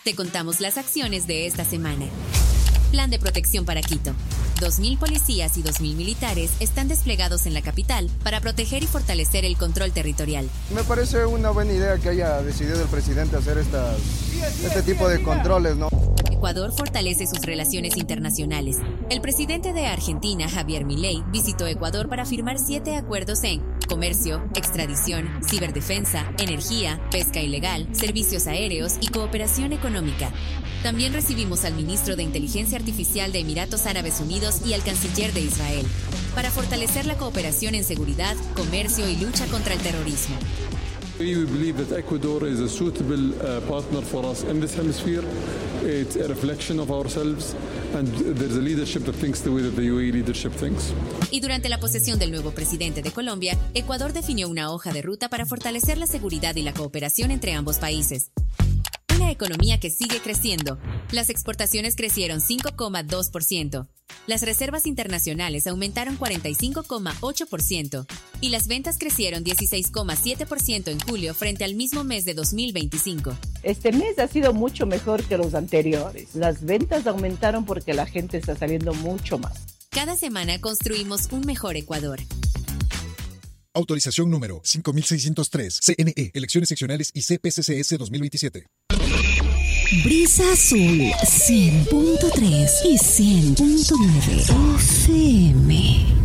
Te contamos las acciones de esta semana. Plan de protección para Quito. 2.000 policías y 2.000 militares están desplegados en la capital para proteger y fortalecer el control territorial. Me parece una buena idea que haya decidido el presidente hacer este tipo de controles, ¿no? Ecuador fortalece sus relaciones internacionales. El presidente de Argentina, Javier Milei, visitó Ecuador para firmar 7 acuerdos en comercio, extradición, ciberdefensa, energía, pesca ilegal, servicios aéreos y cooperación económica. También recibimos al ministro de Inteligencia Artificial de Emiratos Árabes Unidos y al canciller de Israel, para fortalecer la cooperación en seguridad, comercio y lucha contra el terrorismo. We believe that Ecuador is a suitable partner for us in this hemisphere. It's a reflection of ourselves, and there's a leadership that thinks the way that the UAE leadership thinks. Y durante la posesión del nuevo presidente de Colombia, Ecuador definió una hoja de ruta para fortalecer la seguridad y la cooperación entre ambos países. Una economía que sigue creciendo. Las exportaciones crecieron 5,2%. Las reservas internacionales aumentaron 45,8% y las ventas crecieron 16,7% en julio frente al mismo mes de 2025. Este mes ha sido mucho mejor que los anteriores. Las ventas aumentaron porque la gente está saliendo mucho más. Cada semana construimos un mejor Ecuador. Autorización número 5603, CNE, Elecciones Seccionales y CPCCS 2027. Brisa Azul 100.3 y 100.9 FM.